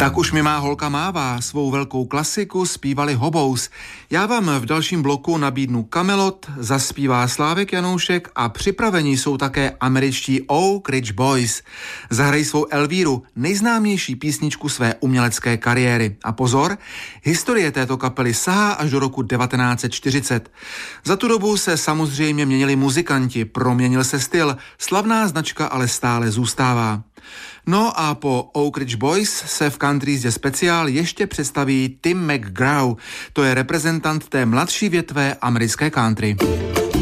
Tak už mi má holka mává, svou velkou klasiku zpívali Hobous. Já vám v dalším bloku nabídnu Kamelot, zaspívá Slávek Janoušek a připraveni jsou také američtí Oak Ridge Boys. Zahrají svou Elvíru, nejznámější písničku své umělecké kariéry. A pozor, historie této kapely sahá až do roku 1940. Za tu dobu se samozřejmě měnili muzikanti, proměnil se styl, slavná značka ale stále zůstává. No a po Oak Ridge Boys se v Country jízdě speciál ještě představí Tim McGraw. To je reprezentant té mladší větve americké country.